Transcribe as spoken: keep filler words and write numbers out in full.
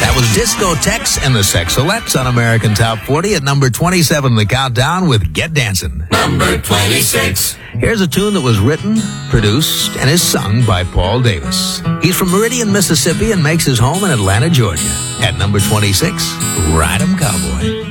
That was Discotex and the Sexolettes on American Top forty. At number twenty-seven, The Countdown with Get Dancin'. Number twenty-six. Here's a tune that was written, produced, and is sung by Paul Davis. He's from Meridian, Mississippi, and makes his home in Atlanta, Georgia. At number twenty-six, Ride 'em Cowboy.